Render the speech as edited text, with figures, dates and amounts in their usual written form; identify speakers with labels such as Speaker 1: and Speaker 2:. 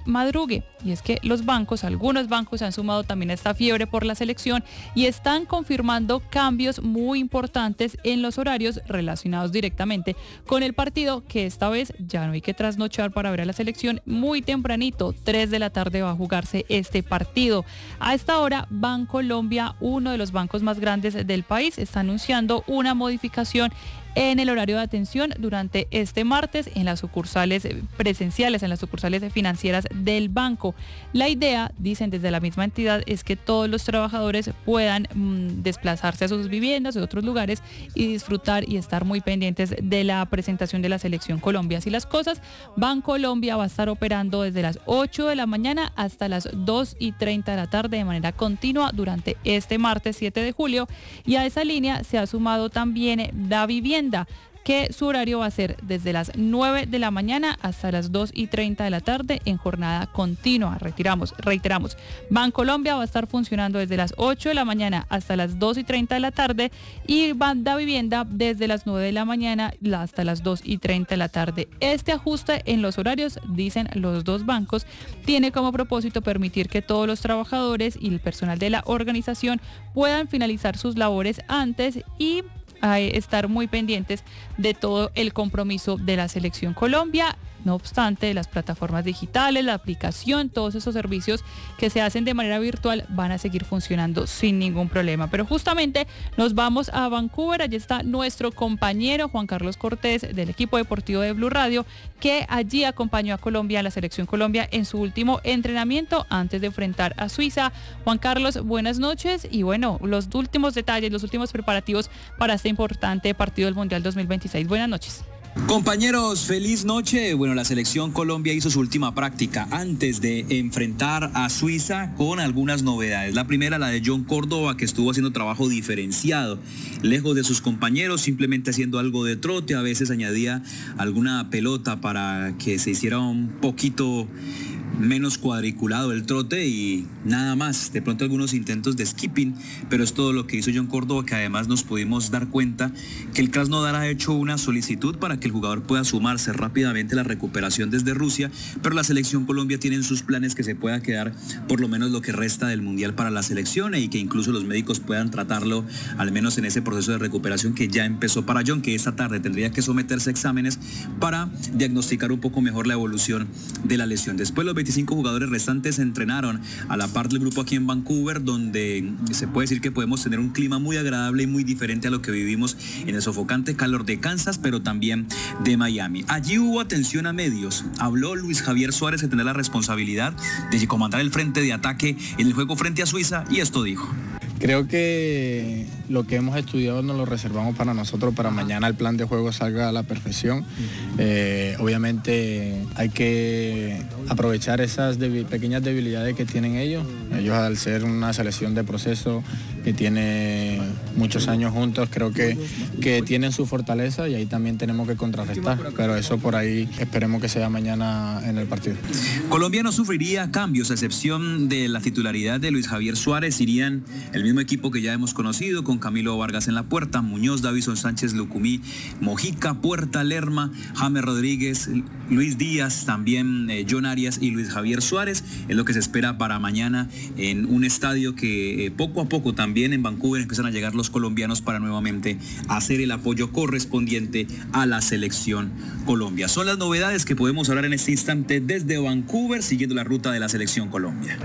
Speaker 1: madrugue. Y es que algunos bancos se han sumado también a esta fiebre por la selección y están confirmando cambios muy importantes en los horarios relacionados directamente con el partido, que esta vez ya no hay que trasnochar para ver a la selección. Muy tempranito, 3 de la tarde va a jugarse este partido. A esta hora, Bancolombia, uno de los bancos más grandes del país, está anunciando una modificación en el horario de atención durante este martes en las sucursales presenciales, en las sucursales financieras del banco. La idea, dicen desde la misma entidad, es que todos los trabajadores puedan desplazarse a sus viviendas o otros lugares y disfrutar y estar muy pendientes de la presentación de la Selección Colombia. Así las cosas, Bancolombia va a estar operando desde las 8 de la mañana hasta las 2:30 de la tarde de manera continua durante este martes 7 de julio. Y a esa línea se ha sumado también Davivienda, que su horario va a ser desde las 9 de la mañana hasta las 2:30 de la tarde en jornada continua. Reiteramos, Bancolombia va a estar funcionando desde las 8 de la mañana hasta las 2:30 de la tarde y Davivienda desde las 9 de la mañana hasta las 2:30 de la tarde. Este ajuste en los horarios, dicen los dos bancos, tiene como propósito permitir que todos los trabajadores y el personal de la organización puedan finalizar sus labores antes y a estar muy pendientes de todo el compromiso de la Selección Colombia. No obstante, las plataformas digitales, la aplicación, todos esos servicios que se hacen de manera virtual van a seguir funcionando sin ningún problema. Pero justamente nos vamos a Vancouver. Allí está nuestro compañero Juan Carlos Cortés del equipo deportivo de Blue Radio, que allí acompañó a Colombia, a la Selección Colombia, en su último entrenamiento antes de enfrentar a Suiza. Juan Carlos, buenas noches y bueno, los últimos detalles, los últimos preparativos para este importante partido del Mundial 2026. Buenas noches.
Speaker 2: Compañeros, feliz noche. Bueno, la Selección Colombia hizo su última práctica antes de enfrentar a Suiza con algunas novedades. La primera, la de John Córdoba, que estuvo haciendo trabajo diferenciado, lejos de sus compañeros, simplemente haciendo algo de trote, a veces añadía alguna pelota para que se hiciera un poquito menos cuadriculado el trote y nada más, de pronto algunos intentos de skipping, pero es todo lo que hizo John Córdoba, que además nos pudimos dar cuenta que el Krasnodar ha hecho una solicitud para que el jugador pueda sumarse rápidamente a la recuperación desde Rusia, pero la Selección Colombia tiene en sus planes que se pueda quedar por lo menos lo que resta del Mundial para la selección y que incluso los médicos puedan tratarlo al menos en ese proceso de recuperación que ya empezó para John, que esta tarde tendría que someterse a exámenes para diagnosticar un poco mejor la evolución de la lesión. Después los 25 jugadores restantes entrenaron a la par del grupo aquí en Vancouver, donde se puede decir que podemos tener un clima muy agradable y muy diferente a lo que vivimos en el sofocante calor de Kansas, pero también de Miami. Allí hubo atención a medios. Habló Luis Javier Suárez, que tendrá la responsabilidad de comandar el frente de ataque en el juego frente a Suiza, y esto dijo.
Speaker 3: Creo que lo que hemos estudiado nos lo reservamos para nosotros, para mañana el plan de juego salga a la perfección. Obviamente hay que aprovechar esas pequeñas debilidades que tienen ellos. Ellos, al ser una selección de proceso que tiene muchos años juntos, creo que tienen su fortaleza y ahí también tenemos que contrarrestar, pero eso por ahí esperemos que sea mañana en el partido.
Speaker 2: Colombia no sufriría cambios, a excepción de la titularidad de Luis Javier Suárez. Irían el mismo equipo que ya hemos conocido, con Camilo Vargas en la puerta, Muñoz, Davison Sánchez, Lucumí, Mojica, Puerta, Lerma, James Rodríguez, Luis Díaz, también John Arias y Luis Javier Suárez. Es lo que se espera para mañana en un estadio que poco a poco también en Vancouver empiezan a llegar los colombianos para nuevamente hacer el apoyo correspondiente a la Selección Colombia. Son las novedades que podemos hablar en este instante desde Vancouver, siguiendo la ruta de la Selección Colombia.